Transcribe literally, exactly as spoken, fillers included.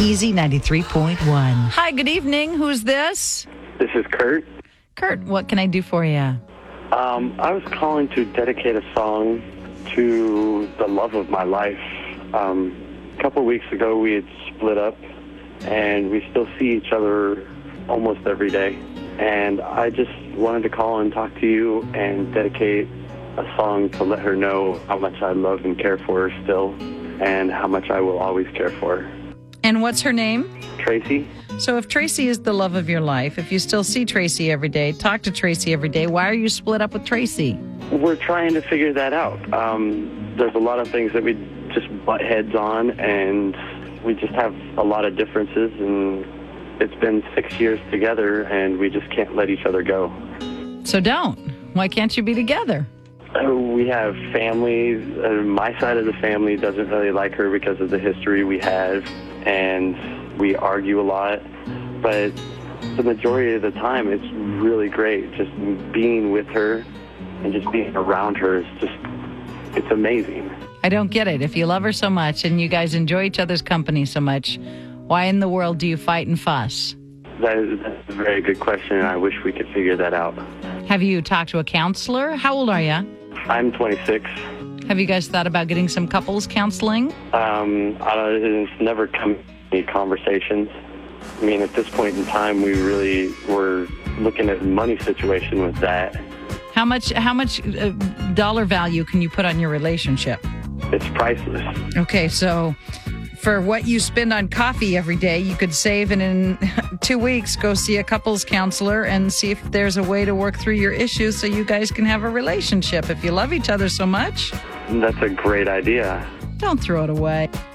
Easy ninety-three point one. Hi, good evening. Who's this? This is Kurt. Kurt, what can I do for you? Um, I was calling to dedicate a song to the love of my life. Um, a couple of weeks ago, we had split up, and we still see each other almost every day. And I just wanted to call and talk to you and dedicate a song to let her know how much I love and care for her still, and how much I will always care for her. And what's her name? Tracy. So if Tracy is the love of your life, if you still see Tracy every day, talk to Tracy every day, why are you split up with Tracy? We're trying to figure that out. Um, there's a lot of things that we just butt heads on, and we just have a lot of differences, and it's been six years together, and we just can't let each other go. So don't. Why can't you be together? Uh, we have families. Uh, my side of the family doesn't really like her because of the history we have, and we argue a lot. But the majority of the time, it's really great. Just being with her and just being around her is just, it's amazing. I don't get it. If you love her so much and you guys enjoy each other's company so much, why in the world do you fight and fuss? That is, that's a very good question, and I wish we could figure that out. Have you talked to a counselor? How old are you? I'm twenty-six. Have you guys thought about getting some couples counseling? Um, I don't, it's never come to any conversations. I mean, at this point in time, we really were looking at money situation with that. How much, how much uh, dollar value can you put on your relationship? It's priceless. Okay, so for what you spend on coffee every day, you could save and in two weeks go see a couples counselor and see if there's a way to work through your issues so you guys can have a relationship if you love each other so much. That's a great idea. Don't throw it away.